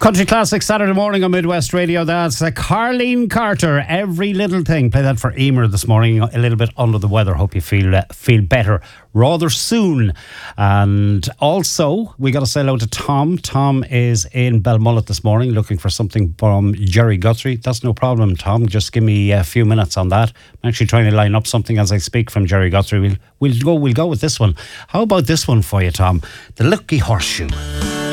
Country Classic Saturday morning on Midwest Radio. That's Carleen Carter, Every Little Thing. Play that for Emer this morning. A little bit under the weather. Hope you feel better rather soon. And also, we got to say hello to Tom. Tom is in Belmullet this morning looking for something from Jerry Guthrie. That's no problem, Tom. Just give me a few minutes on that. I'm actually trying to line up something as I speak from Jerry Guthrie. We'll go with this one. How about this one for you, Tom? The Lucky Horseshoe.